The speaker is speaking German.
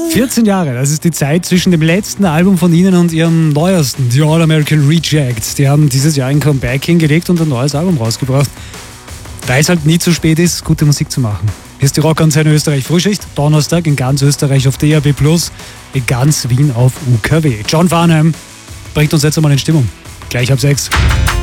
14 Jahre, das ist die Zeit zwischen dem letzten Album von ihnen und ihrem neuesten, The All American Reject. Die haben dieses Jahr ein Comeback hingelegt und ein neues Album rausgebracht, weil es halt nie zu spät ist, gute Musik zu machen. Hier ist die Rockantenne Österreich Frühschicht, Donnerstag in ganz Österreich auf DAB+, in ganz Wien auf UKW. John Farnham bringt uns jetzt einmal in Stimmung. Gleich ab 6.